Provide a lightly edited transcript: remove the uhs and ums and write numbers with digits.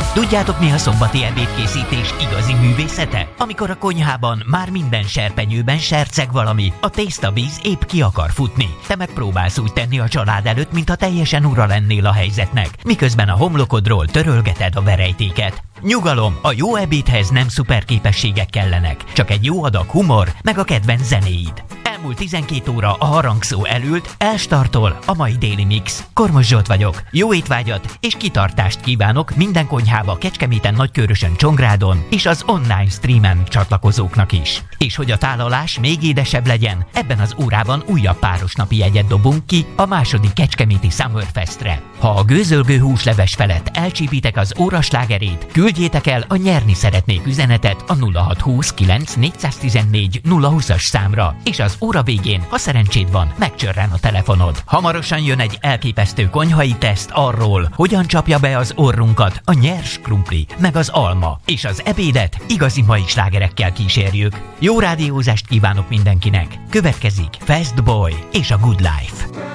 Tudjátok, mi a szombati ebédkészítés igazi művészete? Amikor a konyhában már minden serpenyőben serceg valami, a tésztavíz épp ki akar futni. Te megpróbálsz úgy tenni a család előtt, mintha teljesen ura lennél a helyzetnek, miközben a homlokodról törölgeted a verejtéket. Nyugalom, a jó ebédhez nem szuperképességek kellenek, csak egy jó adag humor, meg a kedvenc zenéid. Elmúlt 12 óra a harangszó elült, elstartol a mai Daily Mix. Kormos Zsolt vagyok. Jó étvágyat és kitartást kívánok minden konyhába Kecskeméten, Nagykőrösön, Csongrádon és az online streamen csatlakozóknak is. És hogy a tálalás még édesebb legyen, ebben az órában újabb párosnapi jegyet dobunk ki a második kecskeméti Summerfestre. Ha a gőzölgő húsleves felett elcsípitek az óra slágerét, küldjétek el a nyerni szeretnék üzenetet a 0620 9 414 020-as számra, és az óra végén, ha szerencséd van, megcsörren a telefonod. Hamarosan jön egy elképesztő konyhai teszt arról, hogyan csapja be az orrunkat a nyers krumpli, meg az alma, és az ebédet igazi mai slágerekkel kísérjük. Jó rádiózást kívánok mindenkinek! Következik Fast Boy és a Good Life.